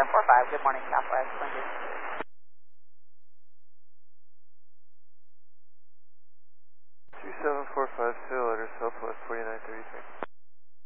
2745, good morning, Southwest, Lincoln. 2745, still letter, Southwest 4933.